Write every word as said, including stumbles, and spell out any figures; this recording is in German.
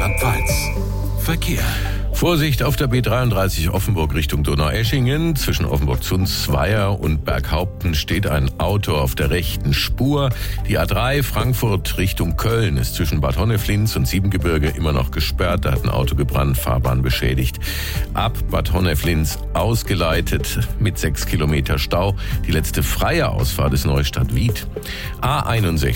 Rheinland-Pfalz. Verkehr. Vorsicht auf der B dreiunddreißig Offenburg Richtung Donaueschingen. Zwischen Offenburg-Zunzweier und Berghaupten steht ein Auto auf der rechten Spur. Die A drei Frankfurt Richtung Köln ist zwischen Bad Honneflins und Siebengebirge immer noch gesperrt. Da hat ein Auto gebrannt, Fahrbahn beschädigt. Ab Bad Honneflins ausgeleitet mit sechs Kilometer Stau. Die letzte freie Ausfahrt ist Neustadt-Wied. A einundsechzig